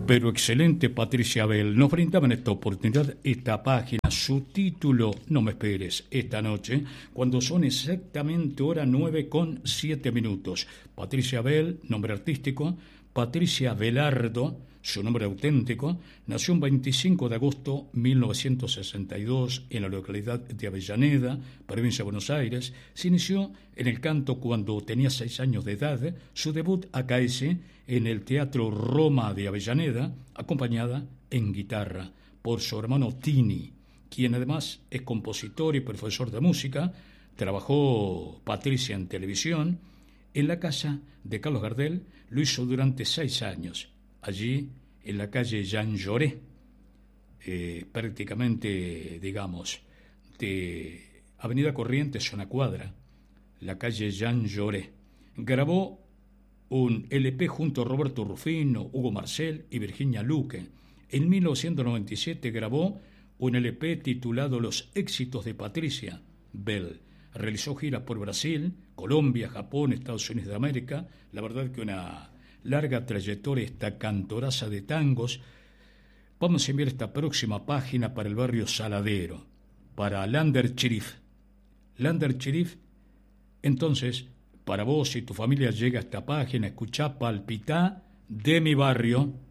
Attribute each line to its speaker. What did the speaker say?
Speaker 1: pero excelente Patricia Bell. Nos brindaba en esta oportunidad esta página, su título, no me esperes, esta noche, cuando son exactamente hora 9:07. Patricia Bell, nombre artístico, Patricia Belardo, su nombre auténtico, nació el 25 de agosto de 1962 en la localidad de Avellaneda, provincia de Buenos Aires. Se inició en el canto cuando tenía 6 años de edad. Su debut acaece en el Teatro Roma de Avellaneda, acompañada en guitarra por su hermano Tini, quien además es compositor y profesor de música. Trabajó Patricia en televisión. En la casa de Carlos Gardel lo hizo durante 6 años. Allí, en la calle Jean Jaurès, prácticamente, digamos, de Avenida Corrientes, zona Cuadra, la calle Jean Jaurès. Grabó un LP junto a Roberto Rufino, Hugo Marcel y Virginia Luque. En 1997 grabó un LP titulado Los éxitos de Patricia Bell. Realizó giras por Brasil, Colombia, Japón, Estados Unidos de América. La verdad que una larga trayectoria esta cantoraza de tangos. Vamos a enviar esta próxima página para el barrio Saladero, para Lander Cherif. Lander Cherif, entonces, para vos y tu familia llega a esta página, escuchá Palpitá de mi barrio.